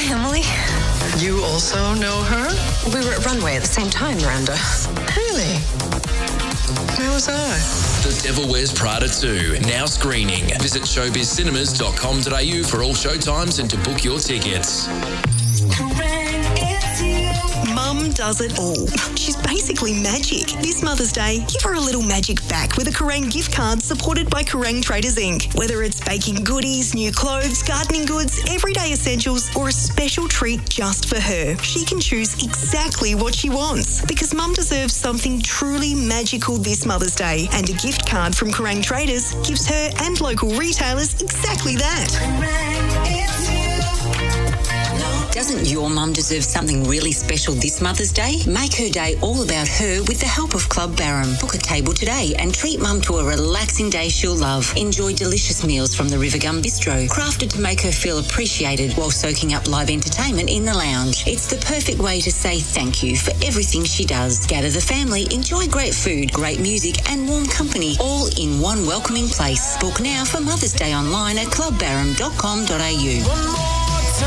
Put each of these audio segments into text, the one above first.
Emily. You also know her? We were at Runway at the same time, Miranda. Really? Where was I? The Devil Wears Prada 2, now screening. Visit showbizcinemas.com.au for all showtimes and to book your tickets. Mum does it all. She's basically magic. This Mother's Day, give her a little magic back with a Kerrang gift card supported by Kerrang Traders Inc. Whether it's baking goodies, new clothes, gardening goods, everyday essentials, or a special treat just for her, she can choose exactly what she wants. Because Mum deserves something truly magical this Mother's Day, and a gift card from Kerrang Traders gives her and local retailers exactly that. Doesn't your mum deserve something really special this Mother's Day? Make her day all about her with the help of Club Barham. Book a table today and treat Mum to a relaxing day she'll love. Enjoy delicious meals from the Rivergum Bistro, crafted to make her feel appreciated while soaking up live entertainment in the lounge. It's the perfect way to say thank you for everything she does. Gather the family, enjoy great food, great music and warm company, all in one welcoming place. Book now for Mother's Day online at clubbarham.com.au.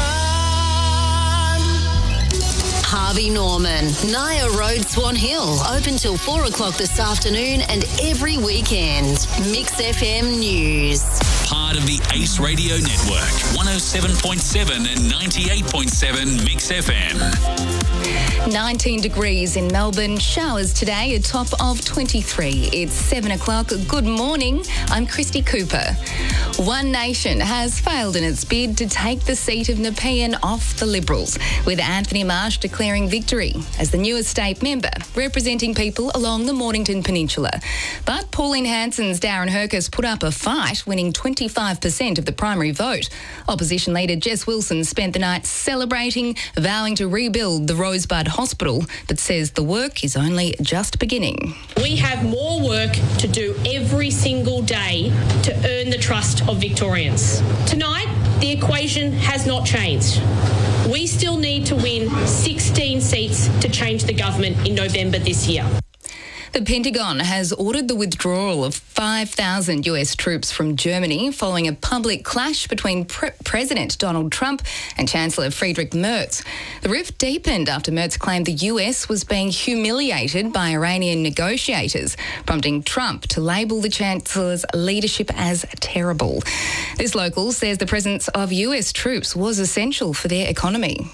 Harvey Norman, Naya Road, Swan Hill. Open till 4 o'clock this afternoon and every weekend. Mix FM News. Part of the Ace Radio Network. 107.7 and 98.7 Mix FM. 19 degrees in Melbourne. Showers today, a top of 23. It's 7 o'clock. Good morning. I'm Christy Cooper. One Nation has failed in its bid to take the seat of Nepean off the Liberals, with Anthony Marsh declaring victory as the newest state member, representing people along the Mornington Peninsula. But Pauline Hanson's Darren Hercus put up a fight, winning 25% of the primary vote. Opposition leader Jess Wilson spent the night celebrating, vowing to rebuild the Rosebud Hospital, but says the work is only just beginning. We have more work to do every single day to earn the trust of Victorians. Tonight, the equation has not changed. We still need to win 16 seats to change the government in November this year. The Pentagon has ordered the withdrawal of 5,000 US troops from Germany following a public clash between President Donald Trump and Chancellor Friedrich Merz. The rift deepened after Merz claimed the US was being humiliated by Iranian negotiators, prompting Trump to label the Chancellor's leadership as terrible. This local says the presence of US troops was essential for their economy.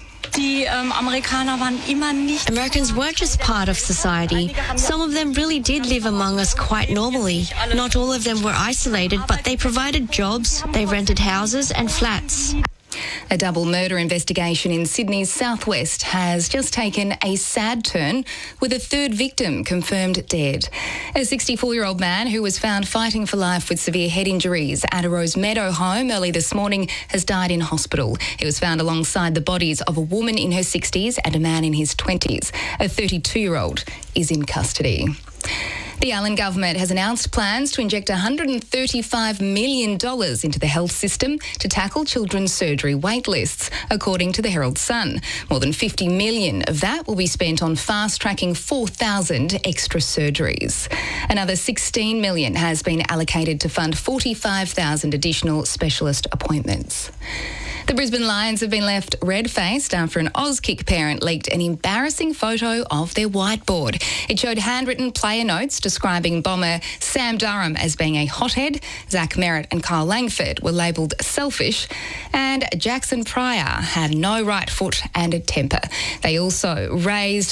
Americans weren't just part of society. Some of them really did live among us quite normally. Not all of them were isolated, but they provided jobs, they rented houses and flats. A double murder investigation in Sydney's southwest has just taken a sad turn, with a third victim confirmed dead. A 64-year-old man who was found fighting for life with severe head injuries at a Rosemeadow home early this morning has died in hospital. He was found alongside the bodies of a woman in her 60s and a man in his 20s. A 32-year-old is in custody. The Allen government has announced plans to inject $135 million into the health system to tackle children's surgery wait lists, according to the Herald Sun. More than $50 million of that will be spent on fast-tracking 4,000 extra surgeries. Another $16 million has been allocated to fund 45,000 additional specialist appointments. The Brisbane Lions have been left red-faced after an Auskick parent leaked an embarrassing photo of their whiteboard. It showed handwritten player notes describing bomber Sam Durham as being a hothead. Zach Merritt and Kyle Langford were labelled selfish, and Jackson Pryor had no right foot and a temper. They also raised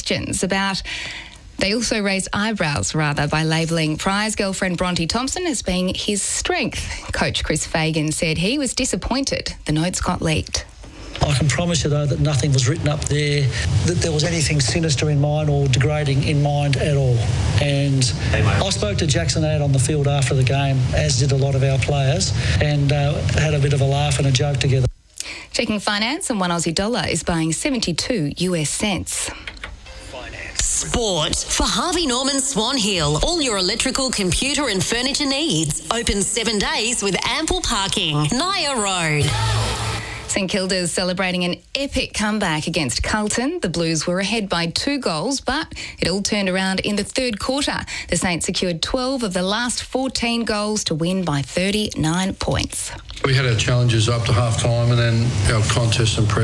eyebrows by labelling Pryor's girlfriend Bronte Thompson as being his strength. Coach Chris Fagan said he was disappointed the notes got leaked. I can promise you, though, that nothing was written up there, that there was anything sinister in mind or degrading in mind at all. And I spoke to Jackson Add on the field after the game, as did a lot of our players, and had a bit of a laugh and a joke together. Checking finance, and $1 Aussie is buying 72 US cents. Sport for Harvey Norman Swan Hill. All your electrical, computer and furniture needs. Open 7 days with ample parking. Naya Road. St Kilda's celebrating an epic comeback against Carlton. The Blues were ahead by 2 goals, but it all turned around in the third quarter. The Saints secured 12 of the last 14 goals to win by 39 points. We had our challenges up to half-time, and then our contest and pressure